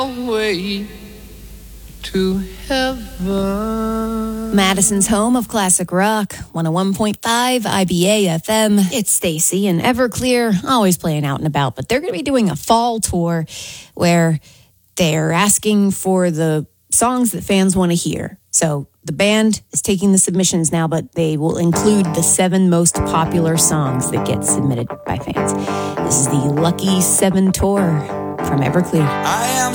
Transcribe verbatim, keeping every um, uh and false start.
way to heaven. Madison's home of classic rock, one oh one point five I B A F M. It's Stacy and Everclear, always playing out and about, but they're going to be doing a fall tour where they're asking for the songs that fans want to hear. So the band is taking the submissions now, but they will include the seven most popular songs that get submitted by fans. This is the Lucky Seven Tour from Everclear. I am